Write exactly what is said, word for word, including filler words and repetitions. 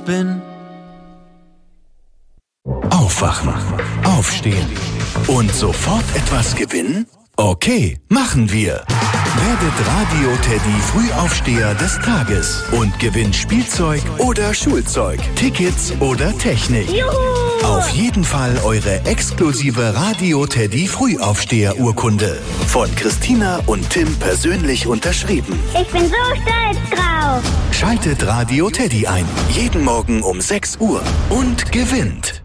bin. Aufwachen, aufstehen und sofort etwas gewinnen? Okay, machen wir. Werdet Radio-Teddy Frühaufsteher des Tages und gewinnt Spielzeug oder Schulzeug, Tickets oder Technik. Juhu! Auf jeden Fall eure exklusive Radio-Teddy Frühaufsteher-Urkunde. Von Christina und Tim persönlich unterschrieben. Ich bin so stolz drauf. Schaltet Radio-Teddy ein. Jeden Morgen um sechs Uhr und gewinnt.